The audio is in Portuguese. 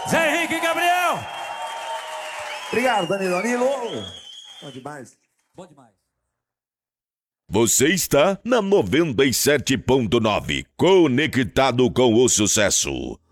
Zé Henrique e Gabriel. Obrigado, Danilo. Bom demais. Bom demais. Você está na 97.9, conectado com o sucesso.